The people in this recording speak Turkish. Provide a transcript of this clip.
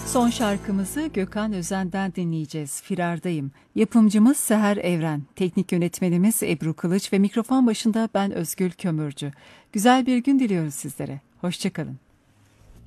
Son şarkımızı Gökhan Özen'den dinleyeceğiz. Firardayım. Yapımcımız Seher Evren, teknik yönetmenimiz Ebru Kılıç ve mikrofon başında ben Özgül Kömürcü. Güzel bir gün diliyoruz sizlere. Hoşça kalın.